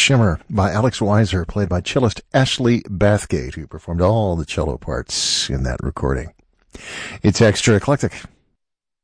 Shimmer by Alex Weiser, played by cellist Ashley Bathgate, who performed all the cello parts in that recording. It's Extra Eclectic